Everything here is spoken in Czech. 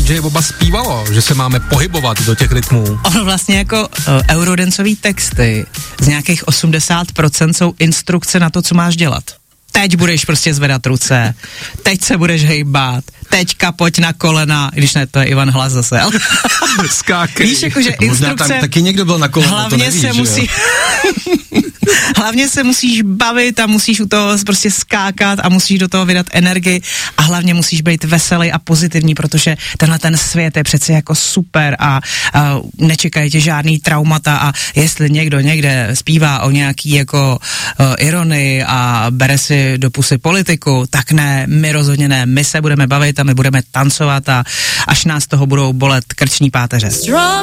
MJ Boba zpívalo, že se máme pohybovat do těch rytmů. Ono vlastně jako eurodancový texty z nějakých 80% jsou instrukce na to, co máš dělat. Teď budeš prostě zvedat ruce, teď se budeš hejbat, teďka pojď na kolena, když ne, to je Ivan Hlas zase, ale skákej. Víš, jakože instrukce... Tam taky někdo byl na kolena, hlavně to nevíš, se musí... Hlavně se musíš bavit a musíš u toho prostě skákat a musíš do toho vydat energii a hlavně musíš být veselý a pozitivní, protože tenhle ten svět je přece jako super a nečekají tě žádný traumata a jestli někdo někde zpívá o nějaký jako ironii a bere si do pusy politiku, tak ne, my rozhodně ne, my se budeme bavit a my budeme tancovat a až nás toho budou bolet krční páteře.